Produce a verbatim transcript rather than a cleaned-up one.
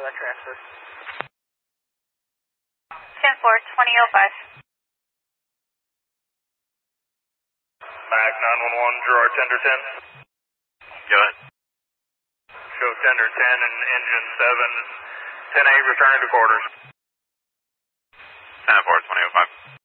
that transfer. ten four, twenty oh five. Mac nine one one, Gerard tender ten. Go ahead. Show tender ten and engine seven, ten eight returning to quarters. ten four, twenty oh five.